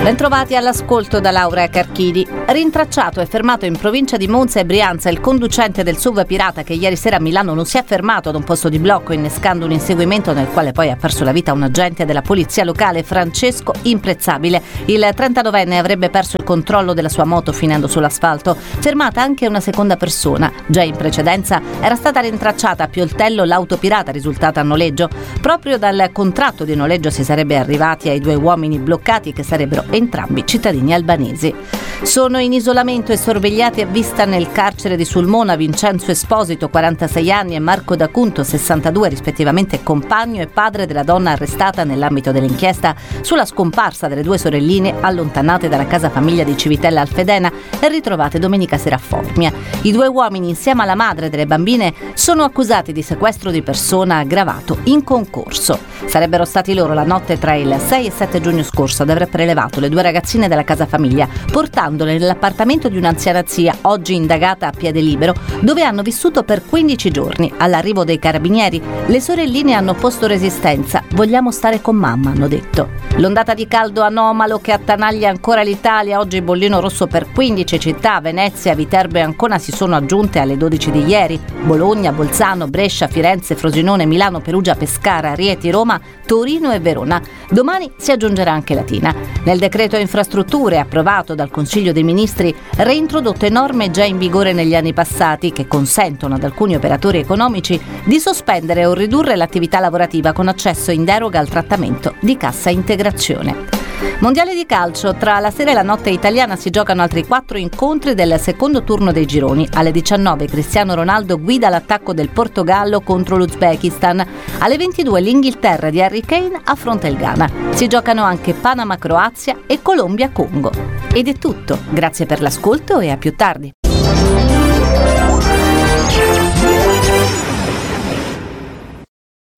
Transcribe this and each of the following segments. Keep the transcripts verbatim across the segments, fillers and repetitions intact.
Bentrovati all'ascolto da Laura Carchidi. Rintracciato e fermato in provincia di Monza e Brianza il conducente del S U V pirata che ieri sera a Milano non si è fermato ad un posto di blocco innescando un inseguimento nel quale poi ha perso la vita un agente della polizia locale, Francesco Imprezzabile. Il trentanovenne avrebbe perso il controllo della sua moto finendo sull'asfalto. Fermata anche una seconda persona. Già in precedenza era stata rintracciata a Pioltello l'auto pirata risultata a noleggio. Proprio dal contratto di noleggio si sarebbe arrivati ai due uomini bloccati che sarebbero entrambi cittadini albanesi. Sono in isolamento e sorvegliati a vista nel carcere di Sulmona Vincenzo Esposito, quarantasei anni, e Marco D'Acunto, sessantadue, rispettivamente compagno e padre della donna arrestata nell'ambito dell'inchiesta sulla scomparsa delle due sorelline allontanate dalla casa famiglia di Civitella Alfedena e ritrovate domenica sera a Formia. I due uomini, insieme alla madre delle bambine, sono accusati di sequestro di persona aggravato in concorso. Sarebbero stati loro la notte tra il sei e sette giugno scorso ad aver prelevato le due ragazzine della casa famiglia, portandole nell'appartamento di un'anziana zia, oggi indagata a piede libero, dove hanno vissuto per quindici giorni. All'arrivo dei carabinieri, le sorelline hanno posto resistenza. Vogliamo stare con mamma, hanno detto. L'ondata di caldo anomalo che attanaglia ancora l'Italia, oggi bollino rosso per quindici città, Venezia, Viterbo e Ancona si sono aggiunte alle dodici di ieri. Bologna, Bolzano, Brescia, Firenze, Frosinone, Milano, Perugia, Pescara, Rieti, Roma, Torino e Verona. Domani si aggiungerà anche Latina. Nel decreto infrastrutture approvato dal Consiglio dei Ministri, reintrodotte norme già in vigore negli anni passati che consentono ad alcuni operatori economici di sospendere o ridurre l'attività lavorativa con accesso in deroga al trattamento di cassa integrazione. Mondiale di calcio, tra la sera e la notte italiana si giocano altri quattro incontri del secondo turno dei gironi. Alle diciannove Cristiano Ronaldo guida l'attacco del Portogallo contro l'Uzbekistan. Alle ventidue l'Inghilterra di Harry Kane affronta il Ghana. Si giocano anche Panama-Croazia e Colombia-Congo. Ed è tutto, grazie per l'ascolto e a più tardi.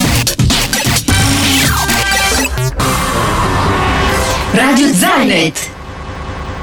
Radio Zanet.